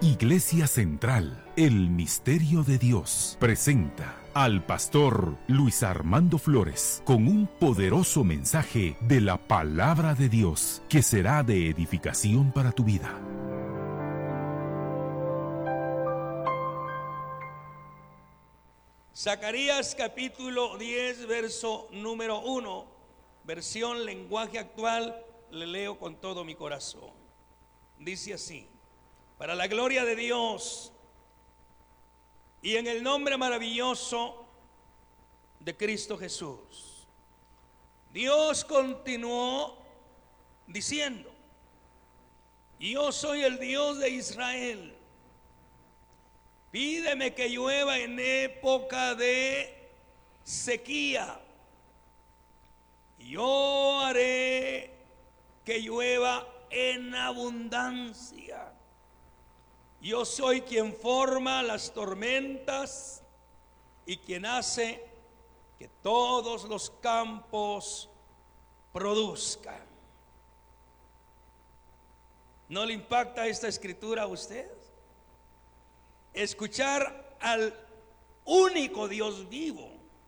Iglesia Central, el Misterio de Dios, presenta al pastor Luis Armando Flores con un poderoso mensaje de la Palabra de Dios que será de edificación para tu vida. Zacarías capítulo 10, verso número 1, versión lenguaje actual, le leo con todo mi corazón. Dice así: para la gloria de Dios y en el nombre maravilloso de Cristo Jesús. Dios continuó diciendo: yo soy el Dios de Israel. Pídeme que llueva en época de sequía. Yo haré que llueva en abundancia. Yo soy quien forma las tormentas y quien hace que todos los campos produzcan. ¿No le impacta esta escritura a usted? Escuchar al único Dios vivo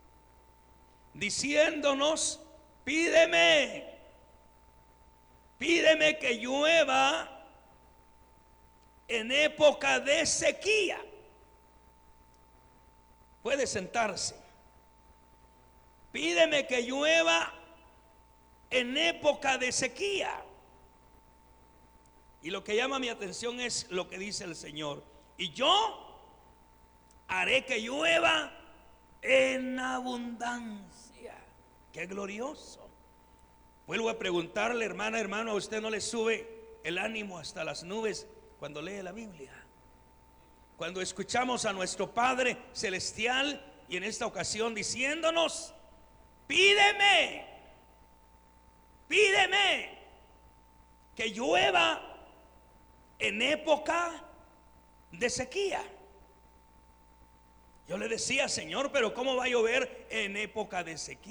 diciéndonos: pídeme que llueva en época de sequía. Puede sentarse. Pídeme que llueva en época de sequía. Y lo que llama mi atención es lo que dice el Señor: y yo haré que llueva en abundancia. ¡Qué glorioso! Vuelvo a preguntarle, hermana, hermano, ¿a usted no le sube el ánimo hasta las nubes cuando lee la Biblia? Cuando escuchamos a nuestro Padre Celestial, y en esta ocasión diciéndonos: pídeme que llueva en época de sequía. Yo le decía: Señor, pero ¿cómo va a llover en época de sequía?